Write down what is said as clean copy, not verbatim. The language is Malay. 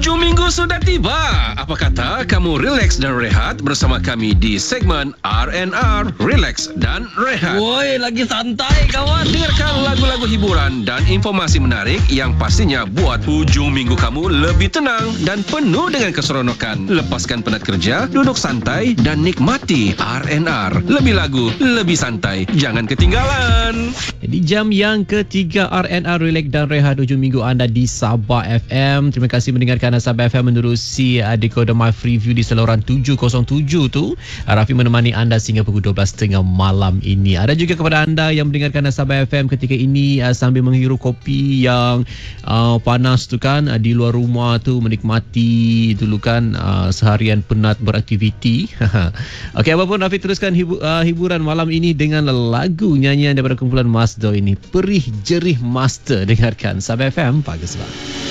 Hujung minggu sudah tiba. Apa kata kamu relax dan rehat bersama kami di segmen R&R, Relax dan Rehat. Woi, lagi santai kawan. Dengarkan lagu-lagu hiburan dan informasi menarik yang pastinya buat hujung minggu kamu lebih tenang dan penuh dengan keseronokan. Lepaskan penat kerja, duduk santai dan nikmati R&R. Lebih lagu, lebih santai. Jangan ketinggalan. Di jam yang ketiga R&R Relax dan Rehat hujung minggu anda di Sabah FM. Terima kasih mendengarkan Sabah FM menerusi dekoder My Freeview di saluran 707 tu. Rafi menemani anda sehingga pukul 12.30 malam ini. Ada juga kepada anda yang mendengarkan Sabah FM ketika ini sambil menghirup kopi yang panas tu kan, di luar rumah tu menikmati dulu kan seharian penat beraktiviti. Okey, apapun Rafi teruskan hiburan malam ini dengan lagu nyanyian daripada kumpulan Masdo ini. Perih Jerih Master. Dengarkan Sabah FM Pagi Sebab.